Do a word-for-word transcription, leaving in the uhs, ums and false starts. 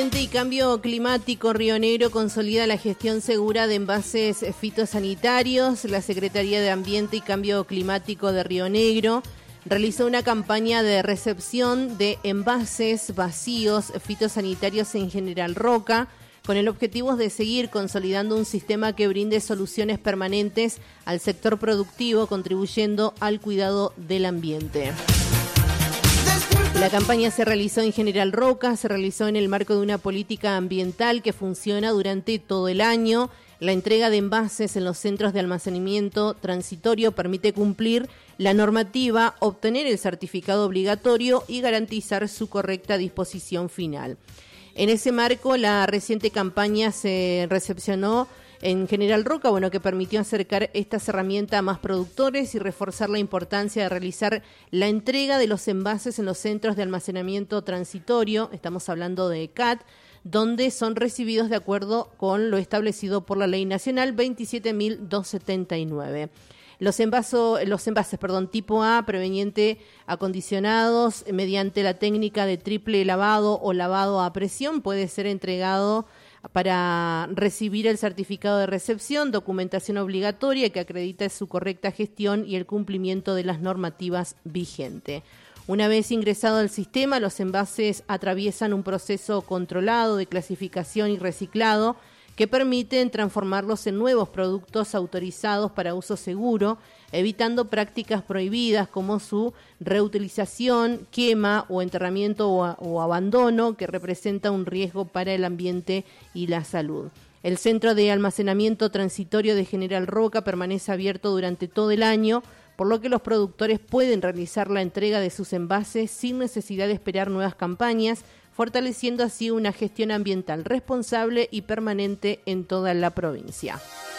Y cambio climático, Río Negro consolida la gestión segura de envases fitosanitarios. La Secretaría de Ambiente y Cambio Climático de Río Negro realizó una campaña de recepción de envases vacíos fitosanitarios en General Roca, con el objetivo de seguir consolidando un sistema que brinde soluciones permanentes al sector productivo, contribuyendo al cuidado del ambiente. La campaña se realizó en General Roca, se realizó en el marco de una política ambiental que funciona durante todo el año. La entrega de envases en los centros de almacenamiento transitorio permite cumplir la normativa, obtener el certificado obligatorio y garantizar su correcta disposición final. En ese marco, la reciente campaña se recepcionó en General Roca, bueno, que permitió acercar estas herramientas a más productores y reforzar la importancia de realizar la entrega de los envases en los centros de almacenamiento transitorio, estamos hablando de C A T, donde son recibidos de acuerdo con lo establecido por la Ley Nacional veintisiete mil doscientos setenta y nueve. Los, envaso, los envases perdón, tipo A, proveniente acondicionados mediante la técnica de triple lavado o lavado a presión, puede ser entregado para recibir el certificado de recepción, documentación obligatoria que acredita su correcta gestión y el cumplimiento de las normativas vigentes. Una vez ingresado al sistema, los envases atraviesan un proceso controlado de clasificación y reciclado que permiten transformarlos en nuevos productos autorizados para uso seguro, evitando prácticas prohibidas como su reutilización, quema o enterramiento o, a, o abandono, que representa un riesgo para el ambiente y la salud. El Centro de Almacenamiento Transitorio de General Roca permanece abierto durante todo el año, por lo que los productores pueden realizar la entrega de sus envases sin necesidad de esperar nuevas campañas, fortaleciendo así una gestión ambiental responsable y permanente en toda la provincia.